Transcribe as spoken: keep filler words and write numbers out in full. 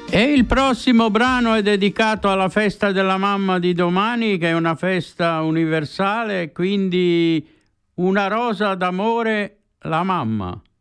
E il prossimo brano è dedicato alla festa della mamma di domani, che è una festa universale, quindi una rosa d'amore, la mamma.